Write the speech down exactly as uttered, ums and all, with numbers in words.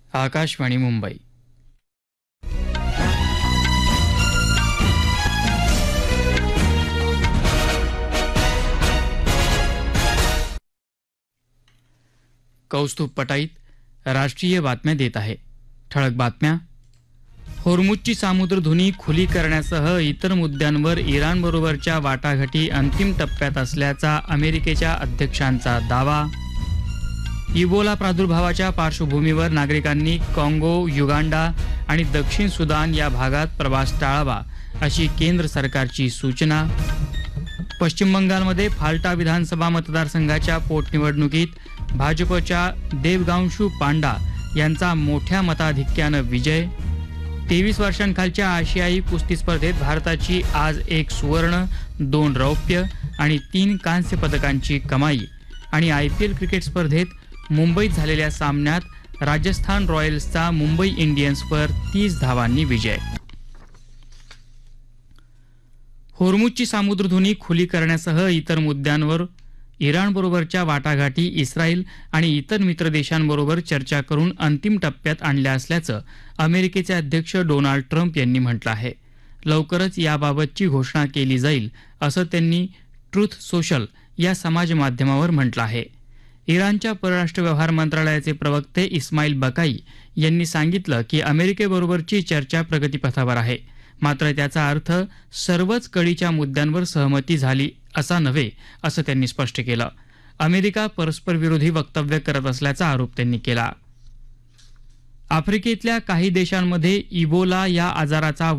आकाशवाणी मुंबई. कौस्तुभ पटाईत राष्ट्रीय बातम्या देत आहे. ठळक बातम्या. होर्मुझची सामुद्रधुनी खुली करण्यासह इतर मुद्द्यांवर इराणबरोबरच्या वाटाघाटी अंतिम टप्प्यात असल्याचा अमेरिकेच्या अध्यक्षांचा दावा. इबोला प्रादुर्भावाच्या पार्श्वभूमीवर नागरिकांनी काँगो, युगांडा आणि दक्षिण सुदान या भागात प्रवास टाळावा अशी केंद्र सरकारची सूचना. पश्चिम बंगालमध्ये फाल्टा विधानसभा मतदारसंघाच्या पोटनिवडणुकीत भाजपच्या देवगांशू पांडा यांचा मोठ्या मताधिक्यानं विजय. तेवीस वर्षांखालच्या आशियाई कुस्ती स्पर्धेत भारताची आज एक सुवर्ण, दोन रौप्य आणि तीन कांस्य पदकांची कमाई. आणि आय पी एल क्रिकेट स्पर्धेत मुंबईत झालेल्या सामन्यात राजस्थान रॉयल्सचा मुंबई इंडियन्सवर तीस धावांनी विजय. होर्मुझची सामुद्रधुनी खुली करण्यासह इतर मुद्द्यांवर इराणबरोबरच्या वाटाघाटी इस्रायल आणि इतर मित्र देशांबरोबर चर्चा करून अंतिम टप्प्यात आणल्या असल्याचं अमेरिकेचे अध्यक्ष डोनाल्ड ट्रम्प यांनी म्हटलं आहे. लवकरच याबाबतची घोषणा केली जाईल असं त्यांनी ट्रुथ सोशल या समाज माध्यमावर म्हटलं आहे. इराणच्या परराष्ट्र व्यवहार मंत्रालयाचे प्रवक्ते इस्माईल बकाई यांनी सांगितलं की अमेरिकेबरोबरची चर्चा प्रगतीपथावर आहे, मात्र त्याचा अर्थ सर्वच कळीच्या मुद्द्यांवर सहमती झाली असा नव्हे असं त्यांनी स्पष्ट केलं. अमेरिका परस्पर विरोधी वक्तव्य करत असल्याचा आरोप त्यांनी केला. आफ्रिकेतल्या काही देशांमध्ये इबोला या आजाराचा